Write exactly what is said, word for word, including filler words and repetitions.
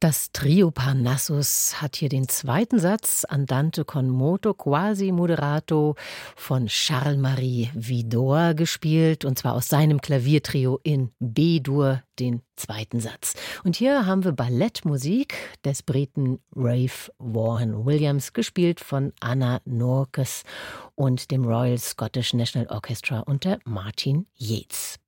Das Trio Parnassus hat hier den zweiten Satz Andante con moto quasi moderato von Charles-Marie Widor gespielt, und zwar aus seinem Klaviertrio in B-Dur, den zweiten Satz. Und hier haben wir Ballettmusik des Briten Ralph Vaughan Williams, gespielt von Anna Noakes und dem Royal Scottish National Orchestra unter Martin Yeats.